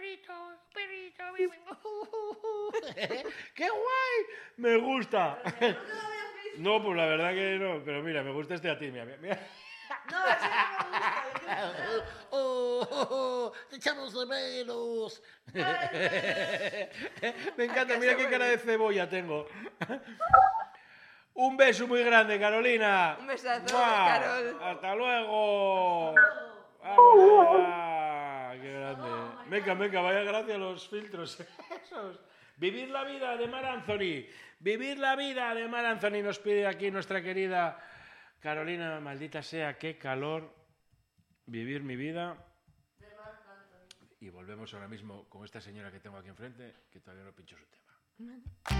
perrito. ¡Qué guay! Me gusta. No, pues la verdad que no. Pero mira, me gusta este a ti, mira. No, ese no me gusta. Te echamos de menos. Me encanta, mira qué cara de cebolla tengo. Un beso muy grande, Carolina. Un besazo, ¡Mua! Carol. Hasta luego. ¡Vamos allá! ¡Qué grande! Venga, vaya gracia a los filtros esos. Vivir la vida de Mar Anthony. Vivir la vida de Mar Anthony nos pide aquí nuestra querida Carolina. Maldita sea, qué calor. Vivir mi vida. Y volvemos ahora mismo con esta señora que tengo aquí enfrente, que todavía no pinchó su tema.